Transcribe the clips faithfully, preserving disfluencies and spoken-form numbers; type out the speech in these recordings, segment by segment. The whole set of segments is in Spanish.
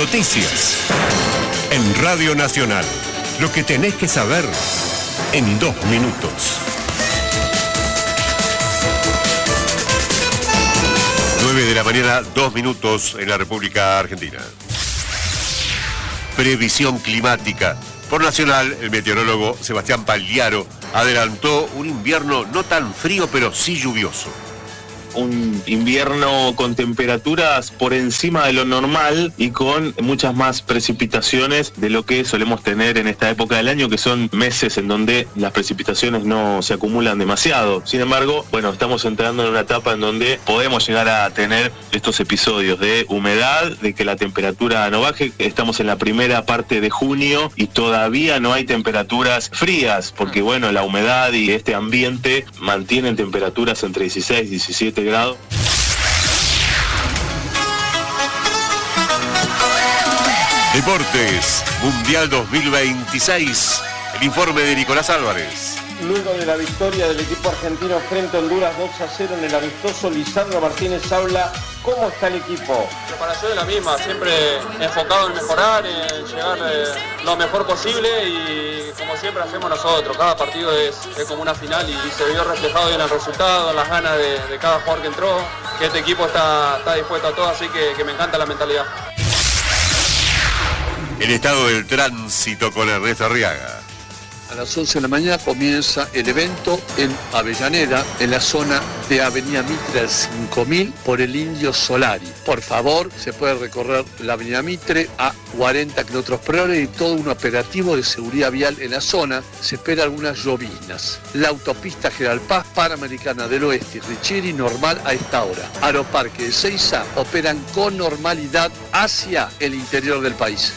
Noticias. En Radio Nacional. Lo que tenés que saber en dos minutos. nueve de la mañana, dos minutos en la República Argentina. Previsión climática. Por Nacional, el meteorólogo Sebastián Pagliaro adelantó un invierno no tan frío, pero sí lluvioso. Un invierno con temperaturas por encima de lo normal y con muchas más precipitaciones de lo que solemos tener en esta época del año, que son meses en donde las precipitaciones no se acumulan demasiado. Sin embargo, bueno, estamos entrando en una etapa en donde podemos llegar a tener estos episodios de humedad, de que la temperatura no baje. Estamos en la primera parte de junio y todavía no hay temperaturas frías, porque bueno, la humedad y este ambiente mantienen temperaturas entre dieciséis y diecisiete grado. Deportes, Mundial dos mil veintiséis. El informe de Nicolás Álvarez. Luego de la victoria del equipo argentino frente a Honduras dos a cero en el amistoso, Lisandro Martínez habla cómo está el equipo. La preparación es la misma, siempre enfocado en mejorar, en llegar eh, lo mejor posible y como siempre hacemos nosotros. Cada partido es, es como una final y, y se vio reflejado en el resultado, en las ganas de, de cada jugador que entró, que este equipo está, está dispuesto a todo, así que, que me encanta la mentalidad. El estado del tránsito con Ernesto Arriaga. A las once de la mañana comienza el evento en Avellaneda, en la zona de Avenida Mitre al cinco mil por el Indio Solari. Por favor, se puede recorrer la Avenida Mitre a cuarenta kilómetros por hora y todo un operativo de seguridad vial en la zona. Se espera algunas llovinas. La autopista General Paz, Panamericana del Oeste y Richieri normal a esta hora. Aeroparque de Seiza operan con normalidad hacia el interior del país.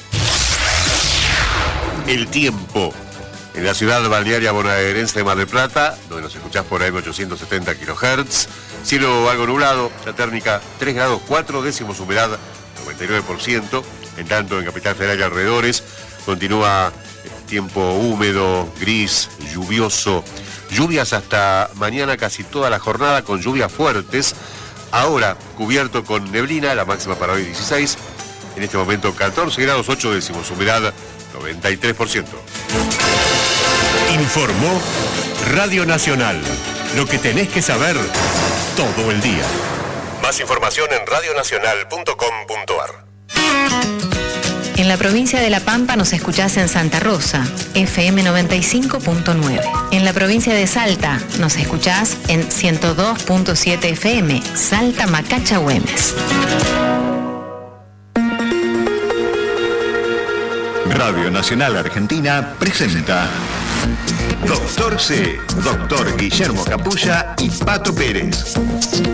El tiempo. En la ciudad balnearia bonaerense de Mar del Plata, donde nos escuchás por A M ochocientos setenta kilohertz, cielo algo nublado, la térmica tres grados cuatro décimos, humedad noventa y nueve por ciento, en tanto en Capital Federal y alrededores continúa el tiempo húmedo, gris, lluvioso, lluvias hasta mañana casi toda la jornada con lluvias fuertes, ahora cubierto con neblina, la máxima para hoy dieciséis, en este momento catorce grados ocho décimos, humedad noventa y tres por ciento. Informó Radio Nacional. Lo que tenés que saber todo el día. Más información en radio nacional punto com punto a r. En la provincia de La Pampa nos escuchás en Santa Rosa, F M noventa y cinco punto nueve. En la provincia de Salta nos escuchás en ciento dos punto siete F M, Salta Macacha Güemes. Radio Nacional Argentina presenta Doctor C, Doctor Guillermo Capulla y Pato Pérez.